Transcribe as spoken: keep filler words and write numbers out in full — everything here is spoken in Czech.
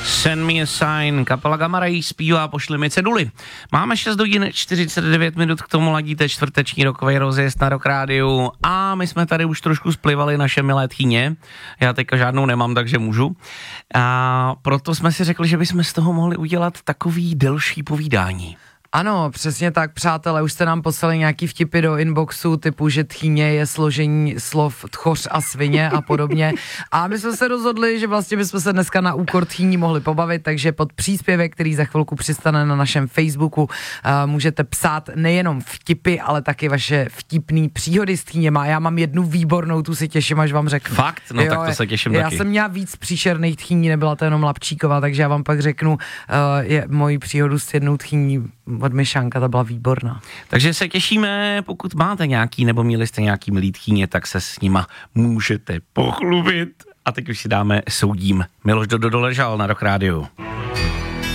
Send me a sign, kapela Gamma Ray zpívá Pošli mi ceduly. Máme šest hodin čtyřicet devět minut, k tomu ladíte čtvrteční rokový rozjezd na Rock Rádiu a my jsme tady už trošku splivali naše milé tchýně. Já teďka žádnou nemám, takže můžu. A proto jsme si řekli, že bychom z toho mohli udělat takový delší povídání. Ano, přesně tak, přátelé, už jste nám poslali nějaký vtipy do inboxu typu, že tchýně je složení slov tchoř a svině a podobně. A my jsme se rozhodli, že vlastně bychom se dneska na úkor tchýní mohli pobavit, takže pod příspěvek, který za chvilku přistane na našem Facebooku, uh, můžete psát nejenom vtipy, ale taky vaše vtipný příhody s tchýněma. Já mám jednu výbornou, tu si těším, až vám řeknu. Fakt? No jo, tak to se těším já taky. Já jsem měla víc příšerných tchýní, nebyla to jenom Lapčíková, takže já vám pak řeknu uh, je moji příhodu s jednou tchýní od Myšánka, ta byla výborná. Takže se těšíme, pokud máte nějaký, nebo měli jste nějaký milý tchýně, tak se s nima můžete pochlubit. A teď už si dáme Soudím. Miloš Dodo doležal na Rock Rádiu.